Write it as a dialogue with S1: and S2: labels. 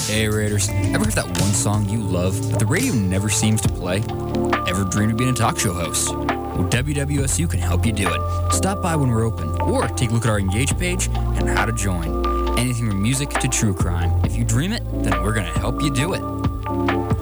S1: Hey Raiders, ever heard that one song you love, but the radio never seems to play? Ever dreamed of being a talk show host? Well, WWSU can help you do it. Stop by when we're open, or take a look at our Engage page and how to join. Anything from music to true crime. If you dream it, then we're going to help you do it.